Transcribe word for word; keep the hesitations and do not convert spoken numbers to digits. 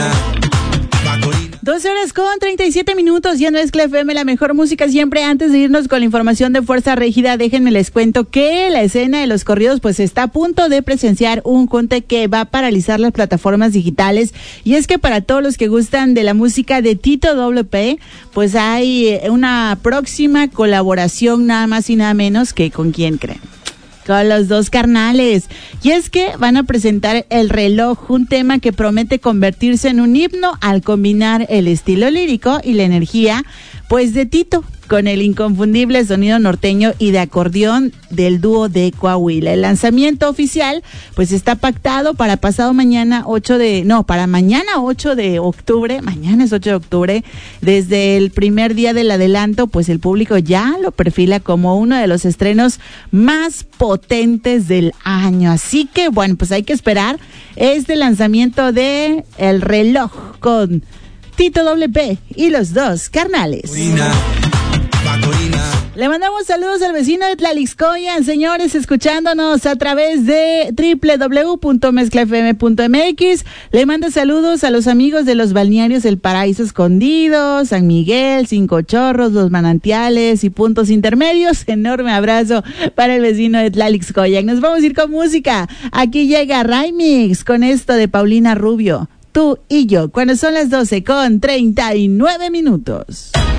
doce horas con treinta y siete minutos y en Mezcla F M, la mejor música siempre. Antes de irnos con la información de Fuerza Régida, déjenme les cuento que la escena de los corridos pues está a punto de presenciar un junte que va a paralizar las plataformas digitales. Y es que para todos los que gustan de la música de Tito W P, pues hay una próxima colaboración nada más y nada menos que ¿con quién creen? Con los dos carnales. Y es que van a presentar El Reloj, un tema que promete convertirse en un himno al combinar el estilo lírico y la energía pues de Tito con el inconfundible sonido norteño y de acordeón del dúo de Coahuila. El lanzamiento oficial pues está pactado para pasado mañana ocho de, no, para mañana ocho de octubre, mañana es ocho de octubre. Desde el primer día del adelanto, pues el público ya lo perfila como uno de los estrenos más potentes del año. Así que bueno, pues hay que esperar este lanzamiento de El Reloj con Tito W P y los dos carnales. Corina. Le mandamos saludos al vecino de Tlalixcoyan, señores, escuchándonos a través de doble u doble u doble u punto mezcla f m punto m x. Le manda saludos a los amigos de los balnearios El Paraíso Escondido, San Miguel, Cinco Chorros, Los Manantiales y puntos intermedios. Enorme abrazo para el vecino de Tlalixcoyan. Nos vamos a ir con música. Aquí llega Raimix con esto de Paulina Rubio, Tú y Yo, cuando son las doce con treinta y nueve minutos.